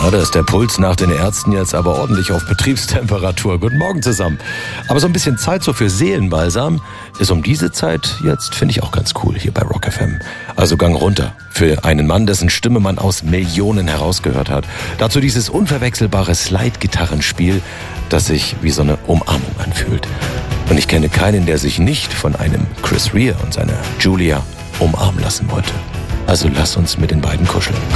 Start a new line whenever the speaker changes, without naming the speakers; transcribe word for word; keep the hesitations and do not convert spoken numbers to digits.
Ja, da ist der Puls nach den Ärzten jetzt aber ordentlich auf Betriebstemperatur. Guten Morgen zusammen. Aber so ein bisschen Zeit so für Seelenbalsam ist um diese Zeit jetzt, finde ich, auch ganz cool hier bei Rock F M. Also Gang runter für einen Mann, dessen Stimme man aus Millionen herausgehört hat. Dazu dieses unverwechselbare Slide-Gitarrenspiel, das sich wie so eine Umarmung anfühlt. Und ich kenne keinen, der sich nicht von einem Chris Rea und seiner Julia umarmen lassen wollte. Also lass uns mit den beiden kuscheln.